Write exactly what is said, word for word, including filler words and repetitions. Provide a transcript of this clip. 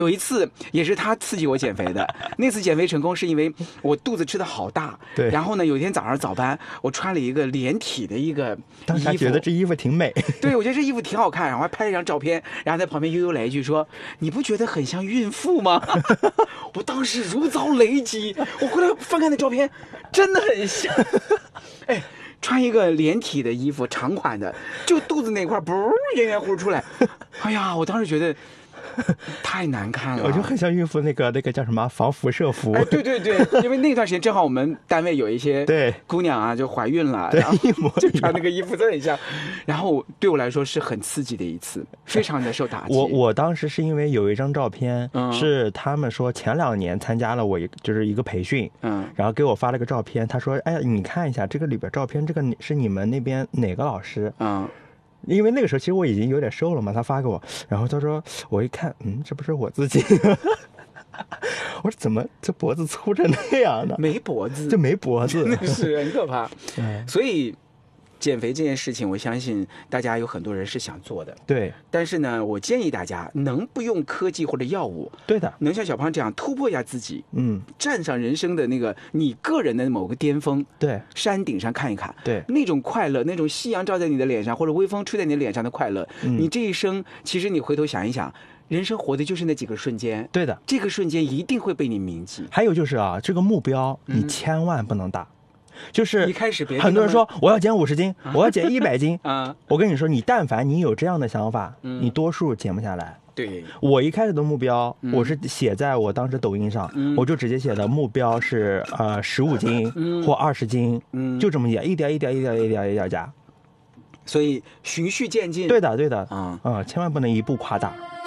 有一次也是他刺激我减肥的，那次减肥成功是因为我肚子吃的好大， 对。 然后呢，有一天早上早班，我穿了一个连体的一个衣服， 当时还觉得这衣服挺美， 对，我觉得这衣服挺好看，然后还拍了一张照片，然后在旁边悠悠来一句说：“你不觉得很像孕妇吗？”我当时如遭雷击，我回来翻看那照片，真的很像。哎，穿一个连体的衣服，长款的，就肚子那块不圆圆乎出来，哎呀，我当时觉得。太难看了， 我就很像孕妇那个那个叫什么防辐射服。 哎，对对对，因为那段时间正好我们单位有一些对姑娘啊就怀孕了，然后就穿那个衣服真的很像，然后对我来说是很刺激的一次，非常的受打击。 我我当时是因为有一张照片，嗯、是他们说前两年参加了我一就是一个培训，嗯，然后给我发了个照片，他说，哎，你看一下这个里边照片，这个是你们那边哪个老师？嗯。因为那个时候其实我已经有点瘦了嘛，他发给我，然后他说我一看，嗯，这不是我自己。我说怎么这脖子粗成那样呢？ 没脖子， 就没脖子， 是很可怕。嗯，所以减肥这件事情，我相信大家有很多人是想做的。 对， 但是呢，我建议大家能不用科技或者药物， 对的， 能像小胖这样突破一下自己， 嗯， 站上人生的那个你个人的某个巅峰， 对， 山顶上看一看， 对， 那种快乐，那种夕阳照在你的脸上，或者微风吹在你的脸上的快乐，嗯、你这一生，其实你回头想一想。人生活的就是那几个瞬间， 对的， 这个瞬间一定会被你铭记。 还有就是啊，这个目标你千万不能大，嗯、就是一开始别很多人说我要减五十斤，啊、我要减一百斤啊，我跟你说，你但凡你有这样的想法，嗯、你多数减不下来。 对， 我一开始的目标，嗯、我是写在我当时抖音上，嗯、我就直接写的目标是呃十五斤、嗯、或二十斤，嗯、就这么减，一点一点一点一点一点加。 所以循序渐进。 对的，对的，啊、嗯、啊，千万不能一步夸大。